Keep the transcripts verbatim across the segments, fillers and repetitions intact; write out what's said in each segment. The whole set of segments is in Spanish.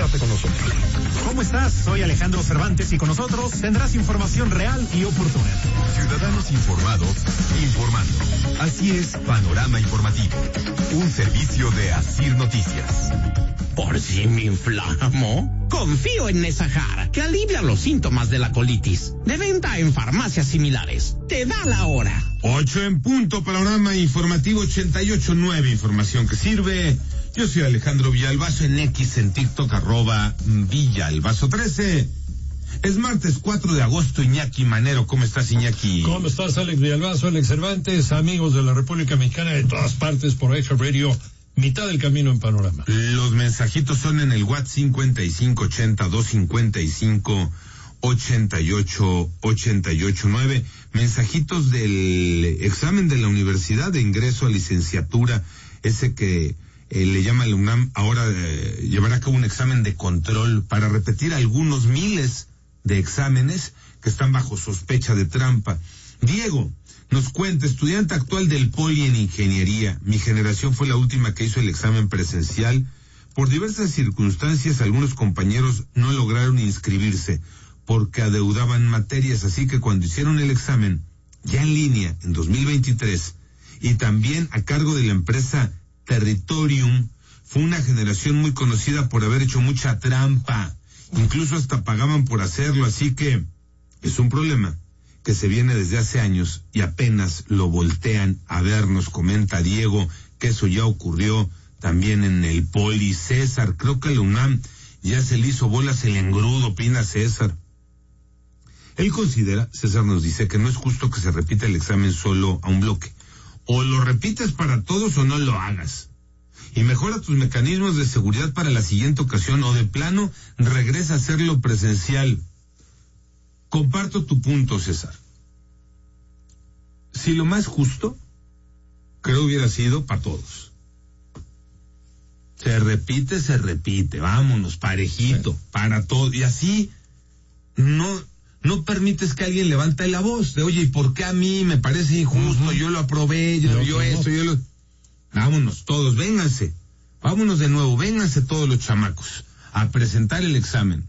Quédate con nosotros. ¿Cómo estás? Soy Alejandro Cervantes y con nosotros tendrás información real y oportuna. Ciudadanos informados, informando. Así es, Panorama Informativo. Un servicio de Asir Noticias. ¿Por si me inflamo? Confío en Nesajar, que alivia los síntomas de la colitis. De venta en farmacias similares. Te da la hora. Ocho en punto, Panorama Informativo ochenta y ocho nueve, información que sirve. Yo soy Alejandro Villalbazo, en X, en TikTok, arroba Villalbazo trece. Es martes cuatro de agosto, Iñaki Manero. ¿Cómo estás, Iñaki? ¿Cómo estás, Alex Villalbazo, Alex Cervantes, amigos de la República Mexicana de todas partes por Extra Radio, mitad del camino en Panorama? Los mensajitos son en el WhatsApp cincuenta y cinco ochenta, doscientos cincuenta y cinco, ochenta y ocho, ochenta y ocho nueve. Mensajitos del examen de la universidad de ingreso a licenciatura, ese que eh, le llama el UNAM, ahora eh, llevará a cabo un examen de control para repetir algunos miles de exámenes que están bajo sospecha de trampa. Diego nos cuenta, estudiante actual del Poli en Ingeniería. Mi generación fue la última que hizo el examen presencial. Por diversas circunstancias, algunos compañeros no lograron inscribirse porque adeudaban materias, así que cuando hicieron el examen, ya en línea, en dos mil veintitrés, y también a cargo de la empresa Territorium, fue una generación muy conocida por haber hecho mucha trampa. Incluso hasta pagaban por hacerlo, así que es un problema que se viene desde hace años y apenas lo voltean a ver, nos comenta Diego, que eso ya ocurrió también en el Poli. César, creo que la UNAM ya se le hizo bolas el engrudo, opina César. Él considera, César nos dice, que no es justo que se repita el examen solo a un bloque. O lo repites para todos o no lo hagas. Y mejora tus mecanismos de seguridad para la siguiente ocasión, o de plano regresa a hacerlo presencial. Comparto tu punto, César. Si lo más justo, creo hubiera sido para todos. Se repite, se repite, vámonos, parejito, sí, para todo. Y así no, no permites que alguien levante la voz de, oye, ¿y por qué a mí me parece injusto? Uh-huh. Yo lo aprobé, yo, yo esto, yo lo... Vámonos todos, vénganse, vámonos de nuevo, vénganse todos los chamacos a presentar el examen.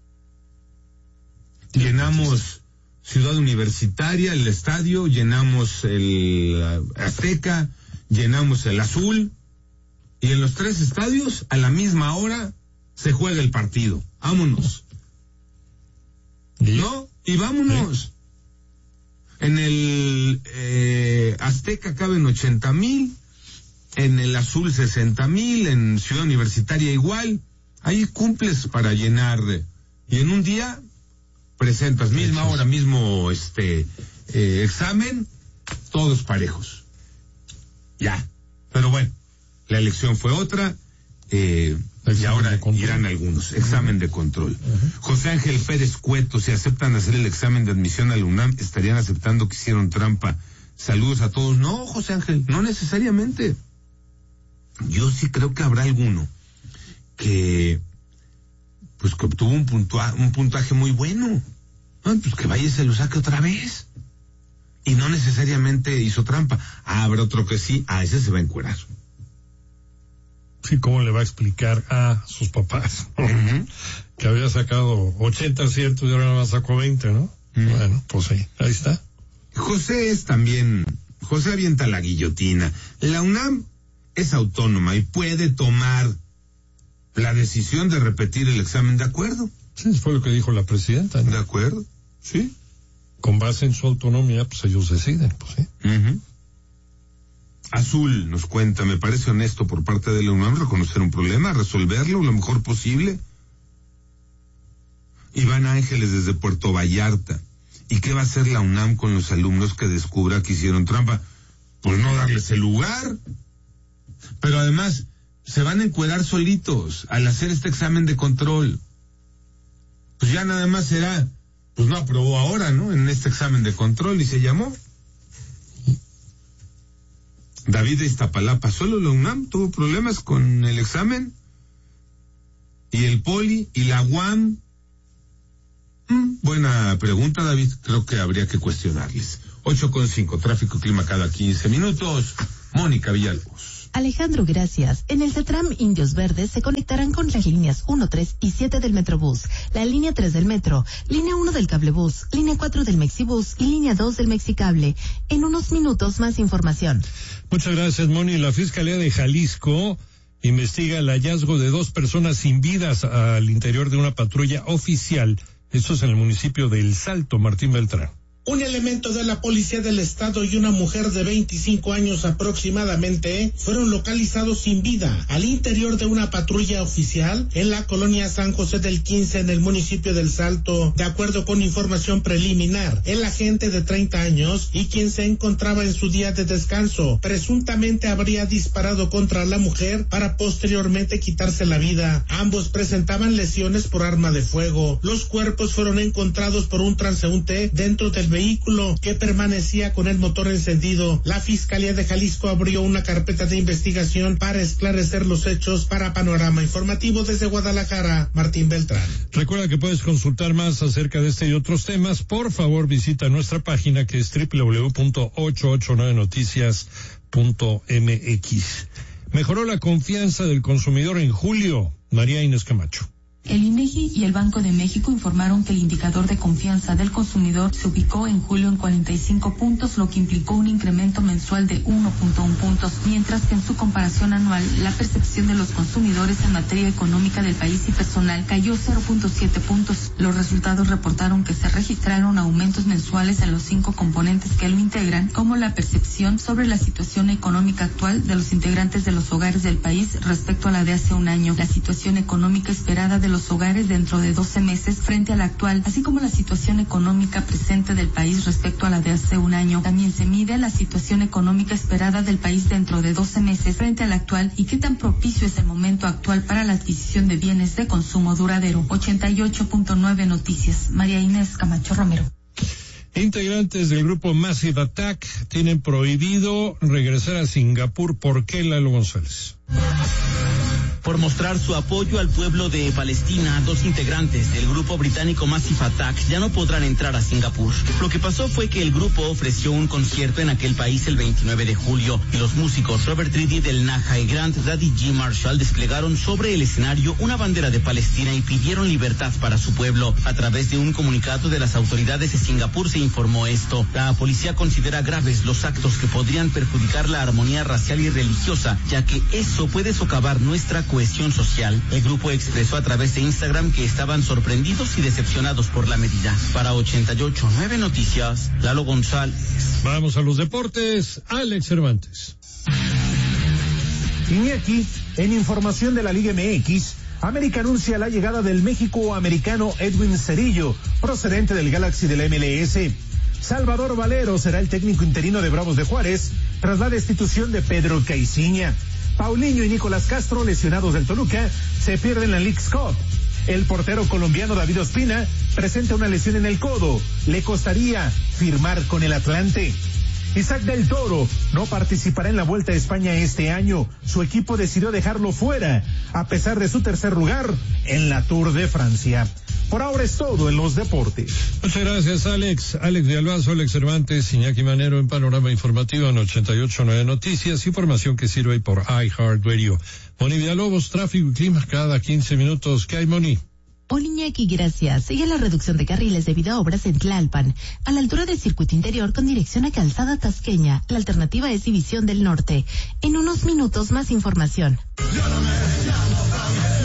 Llenamos Ciudad Universitaria, el estadio, llenamos el Azteca, llenamos el Azul, y en los tres estadios, a la misma hora, se juega el partido. Vámonos. ¿No? Y vámonos. En el eh, Azteca caben ochenta mil, en el Azul sesenta mil, en Ciudad Universitaria igual. Ahí cumples para llenar, y en un día presentas, misma hora, mismo este eh, examen, todos parejos. Ya. Pero bueno, la elección fue otra, eh, y ahora irán algunos. Examen de control. Uh-huh. José Ángel Pérez Cueto, si aceptan hacer el examen de admisión al UNAM, estarían aceptando que hicieron trampa. Saludos a todos. No, José Ángel, no necesariamente. Yo sí creo que habrá alguno que, pues, que obtuvo un, puntua, un puntaje muy bueno. Ah, pues que vaya y se lo saque otra vez. Y no necesariamente hizo trampa. Ah, habrá otro que sí, a ese se va a encuerar. Sí, ¿cómo le va a explicar a sus papás? Uh-huh. Que había sacado ochenta aciertos y ahora nada más sacó veinte, ¿no? Uh-huh. Bueno, pues sí, ahí está. José es también, José avienta la guillotina. La UNAM es autónoma y puede tomar la decisión de repetir el examen, ¿de acuerdo? Sí, fue lo que dijo la presidenta, ¿no? ¿De acuerdo? Sí. Con base en su autonomía, pues ellos deciden, pues sí. Uh-huh. Azul nos cuenta, me parece honesto por parte de la UNAM reconocer un problema, resolverlo lo mejor posible. Iván Ángeles desde Puerto Vallarta. ¿Y qué va a hacer la UNAM con los alumnos que descubra que hicieron trampa? Pues no darles el lugar. Pero además, se van a encuerar solitos al hacer este examen de control. Pues ya nada más será, pues no aprobó ahora, ¿no? En este examen de control y se llamó. David de Iztapalapa, solo la UNAM tuvo problemas con el examen, y el Poli y la U A M. Mm, buena pregunta, David, creo que habría que cuestionarles. Ocho con cinco, tráfico y clima cada quince minutos. Mónica Villalobos. Alejandro, gracias. En el CETRAM Indios Verdes se conectarán con las líneas uno, tres y siete del Metrobús, la línea tres del Metro, línea uno del Cablebús, línea cuatro del Mexibús y línea dos del Mexicable. En unos minutos más información. Muchas gracias, Moni. La Fiscalía de Jalisco investiga el hallazgo de dos personas sin vidas al interior de una patrulla oficial. Esto es en el municipio de El Salto. Martín Beltrán. Un elemento de la Policía del Estado y una mujer de veinticinco años aproximadamente fueron localizados sin vida al interior de una patrulla oficial en la colonia San José del quince en el municipio del Salto. De acuerdo con información preliminar, el agente de treinta años y quien se encontraba en su día de descanso presuntamente habría disparado contra la mujer para posteriormente quitarse la vida. Ambos presentaban lesiones por arma de fuego. Los cuerpos fueron encontrados por un transeúnte dentro del vehículo que permanecía con el motor encendido. La Fiscalía de Jalisco abrió una carpeta de investigación para esclarecer los hechos. Para Panorama Informativo desde Guadalajara, Martín Beltrán. Recuerda que puedes consultar más acerca de este y otros temas. Por favor, visita nuestra página que es doble u doble u doble u punto ochocientos ochenta y nueve noticias punto m x. Mejoró la confianza del consumidor en julio. María Inés Camacho. El INEGI y el Banco de México informaron que el indicador de confianza del consumidor se ubicó en julio en cuarenta y cinco puntos, lo que implicó un incremento mensual de uno punto uno puntos, mientras que en su comparación anual, la percepción de los consumidores en materia económica del país y personal cayó cero punto siete puntos. Los resultados reportaron que se registraron aumentos mensuales en los cinco componentes que lo integran, como la percepción sobre la situación económica actual de los integrantes de los hogares del país respecto a la de hace un año, la situación económica esperada de los hogares dentro de doce meses frente a la actual, así como la situación económica presente del país respecto a la de hace un año. También se mide la situación económica esperada del país dentro de doce meses frente a la actual y qué tan propicio es el momento actual para la adquisición de bienes de consumo duradero. ochenta y ocho punto nueve Noticias. María Inés Camacho Romero. Integrantes del grupo Massive Attack tienen prohibido regresar a Singapur. ¿Por qué, Lalo González? Por mostrar su apoyo al pueblo de Palestina, dos integrantes del grupo británico Massive Attack ya no podrán entrar a Singapur. Lo que pasó fue que el grupo ofreció un concierto en aquel país el veintinueve de julio y los músicos Robert Reedy del Naja y Grant Daddy G. Marshall desplegaron sobre el escenario una bandera de Palestina y pidieron libertad para su pueblo. A través de un comunicado de las autoridades de Singapur se informó esto. La policía considera graves los actos que podrían perjudicar la armonía racial y religiosa, ya que eso puede socavar nuestra cohesión social. El grupo expresó a través de Instagram que estaban sorprendidos y decepcionados por la medida. Para ochenta y ocho punto nueve Noticias, Lalo González. Vamos a los deportes. Alex Cervantes. Iñaki, en información de la Liga M X, América anuncia la llegada del México-americano Edwin Cerillo, procedente del Galaxy del M L S. Salvador Valero será el técnico interino de Bravos de Juárez tras la destitución de Pedro Caiciña. Paulinho y Nicolás Castro, lesionados del Toluca, se pierden la Leagues Cup. El portero colombiano David Ospina presenta una lesión en el codo. Le costaría firmar con el Atlante. Isaac del Toro no participará en la Vuelta a España este año. Su equipo decidió dejarlo fuera, a pesar de su tercer lugar en la Tour de Francia. Por ahora es todo en los deportes. Muchas gracias, Alex. Alex de Albazo, Alex Cervantes, Iñaki Manero en Panorama Informativo en ochenta y ocho punto nueve Noticias. Información que sirve por iHeartRadio. Moni Villalobos, tráfico y clima cada quince minutos. ¿Qué hay, Moni? Hola, Iñaki, gracias. Sigue la reducción de carriles debido a obras en Tlalpan, a la altura del circuito interior con dirección a Calzada Tasqueña. La alternativa es División del Norte. En unos minutos más información. Yo no me llamo Javier.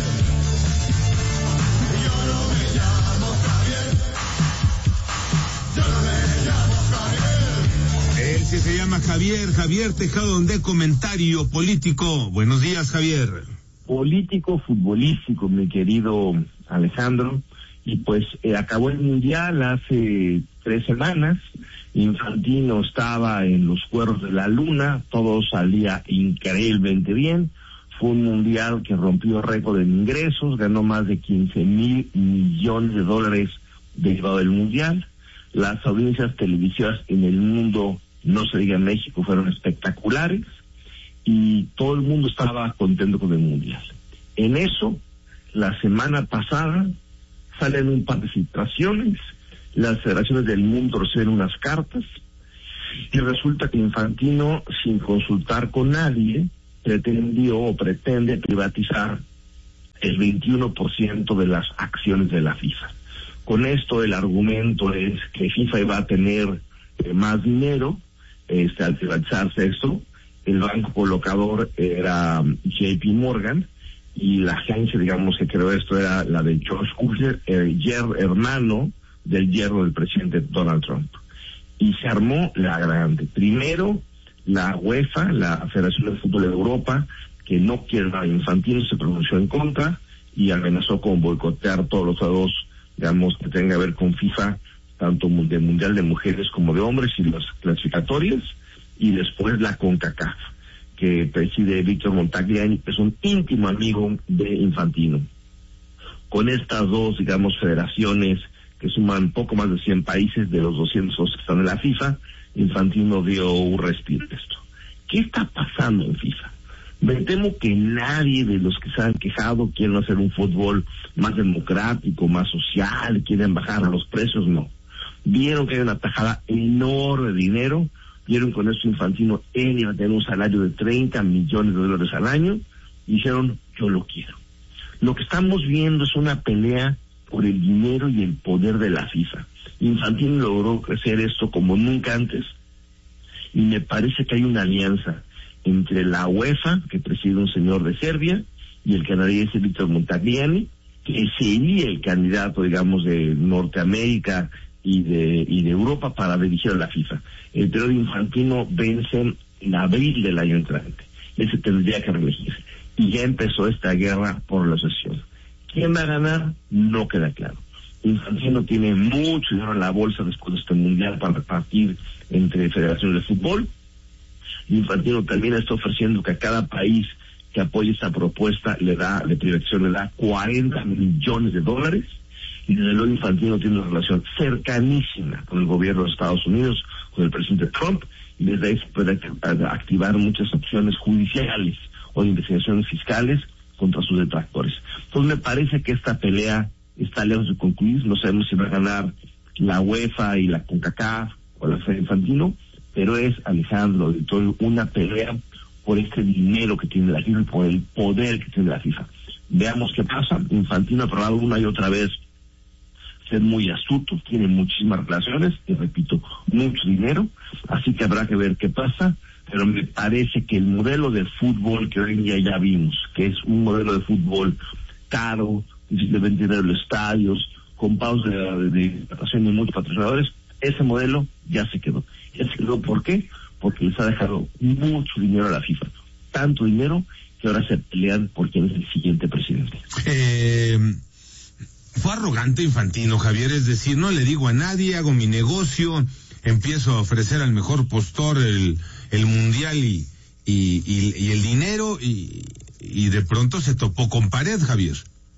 Yo no me llamo Javier. Yo no me llamo Javier. Él sí se llama Javier, Javier Tejado de Comentario Político. Buenos días, Javier. Político, futbolístico, mi querido Alejandro, y pues eh, acabó el Mundial hace tres semanas. Infantino estaba en los cuernos de la luna, todo salía increíblemente bien. Fue un Mundial que rompió récord en ingresos, ganó más de quince mil millones de dólares derivado del Mundial. Las audiencias televisivas en el mundo, no se diga en México, fueron espectaculares y todo el mundo estaba contento con el Mundial. En eso, la semana pasada salen un par de filtraciones, las federaciones del mundo reciben unas cartas y resulta que Infantino, sin consultar con nadie, pretendió o pretende privatizar el veintiuno por ciento de las acciones de la FIFA. Con esto el argumento es que FIFA iba a tener eh, más dinero este, al privatizarse esto. El banco colocador era J P Morgan y la agencia, digamos, que creó esto era la de George Kushner, el hermano del yerno del presidente Donald Trump. Y se armó la grande. Primero, la UEFA, la Federación de Fútbol de Europa, que no quiere a Infantino, se pronunció en contra y amenazó con boicotear todos los juegos, digamos, que tenga que ver con FIFA, tanto del Mundial de Mujeres como de Hombres y las clasificatorias, y después la CONCACAF, que preside Víctor Montagliani, que es un íntimo amigo de Infantino. Con estas dos, digamos, federaciones que suman poco más de cien países de los doscientos que están en la FIFA, Infantino dio un respiro a esto. ¿Qué está pasando en FIFA? Me temo que nadie de los que se han quejado quieren hacer un fútbol más democrático, más social, quieren bajar los precios, no. Vieron que hay una tajada enorme de dinero, vieron con eso Infantino, él iba a tener un salario de treinta millones de dólares al año, y dijeron, yo lo quiero. Lo que estamos viendo es una pelea por el dinero y el poder de la FIFA. Infantino logró crecer esto como nunca antes, y me parece que hay una alianza entre la UEFA, que preside un señor de Serbia, y el canadiense Víctor Montagliani, que sería el candidato, digamos, de Norteamérica y de y de Europa para dirigir a la FIFA. El periodo Infantino vence en abril del año entrante. Él se tendría que reelegir. Y ya empezó esta guerra por la sucesión. ¿Quién va a ganar? No queda claro. Infantino tiene mucho dinero en la bolsa después de este mundial para repartir entre federaciones de fútbol. Infantino también está ofreciendo que a cada país que apoye esta propuesta le da, de privatización, le da cuarenta millones de dólares. Y desde luego Infantino tiene una relación cercanísima con el gobierno de Estados Unidos, con el presidente Trump, y desde ahí se puede activar muchas opciones judiciales o de investigaciones fiscales contra sus detractores. Entonces me parece que esta pelea está lejos de concluir. No sabemos si va a ganar la UEFA y la CONCACAF o la Fede Infantino, pero es, Alejandro, de todo, una pelea por este dinero que tiene la FIFA y por el poder que tiene la FIFA. Veamos qué pasa. Infantino ha probado una y otra vez ser muy astuto, tiene muchísimas relaciones, y repito, mucho dinero, así que habrá que ver qué pasa, pero me parece que el modelo de fútbol que hoy en día ya vimos, que es un modelo de fútbol caro, difícilmente ir a los estadios, con pausas de, de hidratación de muchos patrocinadores, ese modelo ya se quedó. Ya se quedó, ¿por qué? Porque les ha dejado mucho dinero a la FIFA, tanto dinero que ahora se pelean por quién es el siguiente presidente. Eh... Fue arrogante Infantino, Javier, es decir, no le digo a nadie, hago mi negocio, empiezo a ofrecer al mejor postor el, el mundial y, y, y, y el dinero, y, y de pronto se topó con pared, Javier.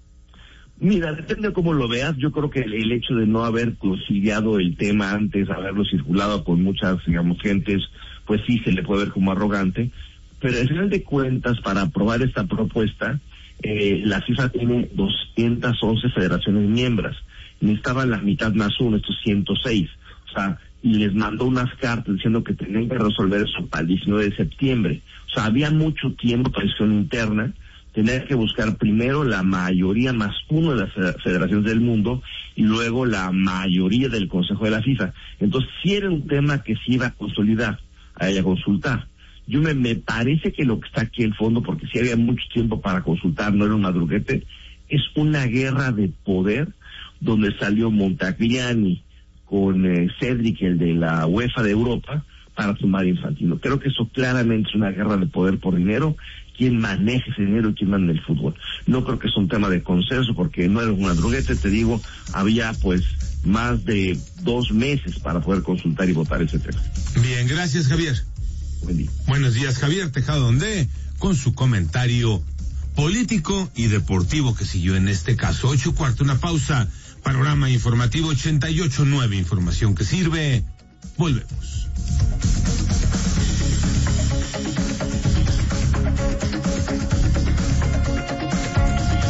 Mira, depende de cómo lo veas. Yo creo que el, el hecho de no haber conciliado el tema antes, haberlo circulado con muchas, digamos, gentes, pues sí se le puede ver como arrogante, pero al final de cuentas, para aprobar esta propuesta, Eh, la FIFA tiene doscientas once federaciones miembros, necesitaban la mitad más uno, estos ciento seis, o sea, y les mandó unas cartas diciendo que tenían que resolver eso para el diecinueve de septiembre, o sea, había mucho tiempo para presión interna, tener que buscar primero la mayoría más uno de las federaciones del mundo y luego la mayoría del Consejo de la FIFA. Entonces sí era un tema que se iba a consolidar, a ella consultar. Yo me, me parece que lo que está aquí en el fondo, porque si había mucho tiempo para consultar, no era un madruguete, es una guerra de poder donde salió Montagliani con eh, Cedric, el de la UEFA de Europa, para tomar Infantino. Creo que eso claramente es una guerra de poder por dinero, quién maneja ese dinero y quién manda el fútbol. No creo que es un tema de consenso, porque no era un madruguete, te digo, había pues más de dos meses para poder consultar y votar ese tema. Bien, gracias, Javier. Buen día. Buenos días, Javier Tejado Ondé, con su comentario político y deportivo que siguió en este caso. Ocho y cuarto, una pausa. Panorama informativo ochenta y ocho nueve, información que sirve. Volvemos.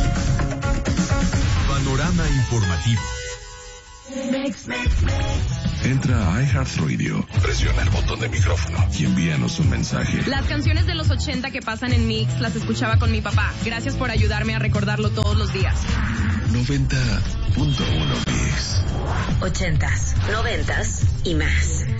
Panorama informativo. Mix, mix, mix. Entra a iHeartRadio, presiona el botón de micrófono y envíanos un mensaje. Las canciones de los ochenta que pasan en Mix las escuchaba con mi papá. Gracias por ayudarme a recordarlo todos los días. noventa punto uno Mix. Ochentas, noventas y más.